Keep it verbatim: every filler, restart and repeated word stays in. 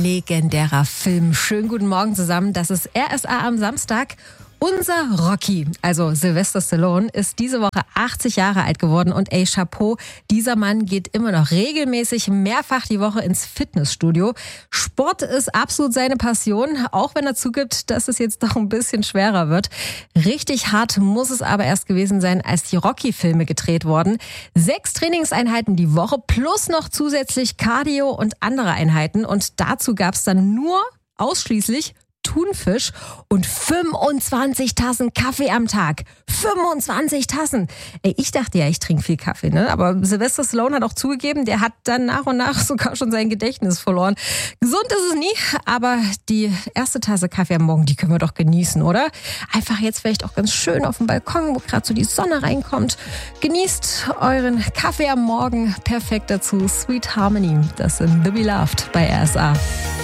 Legendärer Film. Schönen guten Morgen zusammen. Das ist R S A am Samstag. Unser Rocky, also Sylvester Stallone, ist diese Woche achtzig Jahre alt geworden und ey, Chapeau, dieser Mann geht immer noch regelmäßig mehrfach die Woche ins Fitnessstudio. Sport ist absolut seine Passion, auch wenn er zugibt, dass es jetzt doch ein bisschen schwerer wird. Richtig hart muss es aber erst gewesen sein, als die Rocky-Filme gedreht wurden. Sechs Trainingseinheiten die Woche plus noch zusätzlich Cardio und andere Einheiten und dazu gab es dann nur ausschließlich Thunfisch und fünfundzwanzig Tassen Kaffee am Tag. fünfundzwanzig Tassen. Ey, ich dachte ja, ich trinke viel Kaffee, ne? Aber Sylvester Stallone hat auch zugegeben, der hat dann nach und nach sogar schon sein Gedächtnis verloren. Gesund ist es nie, aber die erste Tasse Kaffee am Morgen, die können wir doch genießen, oder? Einfach jetzt vielleicht auch ganz schön auf dem Balkon, wo gerade so die Sonne reinkommt. Genießt euren Kaffee am Morgen. Perfekt dazu Sweet Harmony. Das sind The Beloved bei R S A.